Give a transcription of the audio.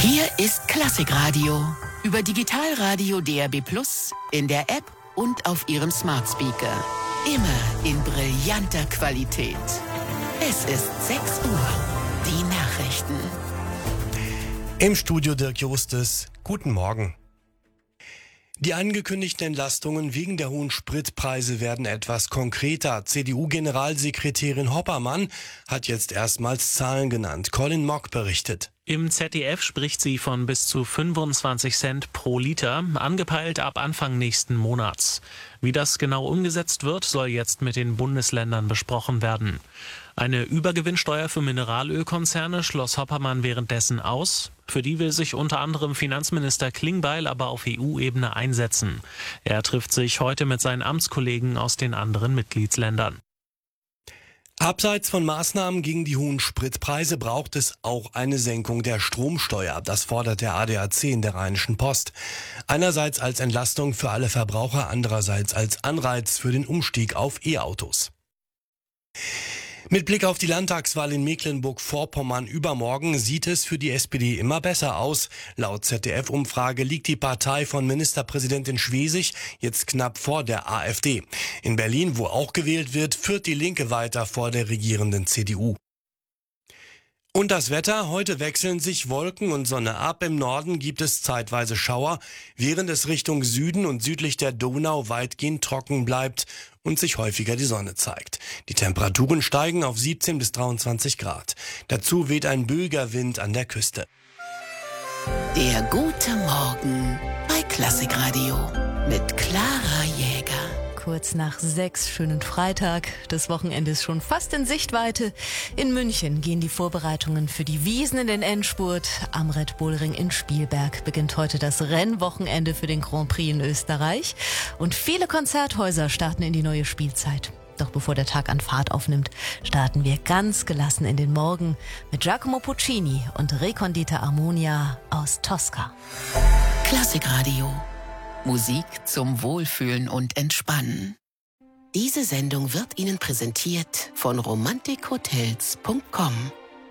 Hier ist Klassikradio. Über Digitalradio DAB+, in der App und auf Ihrem Smart-Speaker. Immer in brillanter Qualität. Es ist 6 Uhr. Die Nachrichten. Im Studio Dirk Justus. Guten Morgen. Die angekündigten Entlastungen wegen der hohen Spritpreise werden etwas konkreter. CDU-Generalsekretärin Hoppermann hat jetzt erstmals Zahlen genannt. Colin Mock berichtet. Im ZDF spricht sie von bis zu 25 Cent pro Liter, angepeilt ab Anfang nächsten Monats. Wie das genau umgesetzt wird, soll jetzt mit den Bundesländern besprochen werden. Eine Übergewinnsteuer für Mineralölkonzerne schloss Hoppermann währenddessen aus. Für die will sich unter anderem Finanzminister Klingbeil aber auf EU-Ebene einsetzen. Er trifft sich heute mit seinen Amtskollegen aus den anderen Mitgliedsländern. Abseits von Maßnahmen gegen die hohen Spritpreise braucht es auch eine Senkung der Stromsteuer. Das fordert der ADAC in der Rheinischen Post. Einerseits als Entlastung für alle Verbraucher, andererseits als Anreiz für den Umstieg auf E-Autos. Mit Blick auf die Landtagswahl in Mecklenburg-Vorpommern übermorgen sieht es für die SPD immer besser aus. Laut ZDF-Umfrage liegt die Partei von Ministerpräsidentin Schwesig jetzt knapp vor der AfD. In Berlin, wo auch gewählt wird, führt die Linke weiter vor der regierenden CDU. Und das Wetter: Heute wechseln sich Wolken und Sonne ab. Im Norden gibt es zeitweise Schauer, während es Richtung Süden und südlich der Donau weitgehend trocken bleibt und sich häufiger die Sonne zeigt. Die Temperaturen steigen auf 17 bis 23 Grad. Dazu weht ein böiger Wind an der Küste. Der gute Morgen bei Klassikradio mit Clara Jäger. Kurz nach 6, schönen Freitag. Das Wochenende ist schon fast in Sichtweite. In München gehen die Vorbereitungen für die Wiesn in den Endspurt. Am Red Bull Ring in Spielberg beginnt heute das Rennwochenende für den Grand Prix in Österreich. Und viele Konzerthäuser starten in die neue Spielzeit. Doch bevor der Tag an Fahrt aufnimmt, starten wir ganz gelassen in den Morgen mit Giacomo Puccini und Recondita Armonia aus Tosca. Klassikradio. Musik zum Wohlfühlen und Entspannen. Diese Sendung wird Ihnen präsentiert von romantikhotels.com.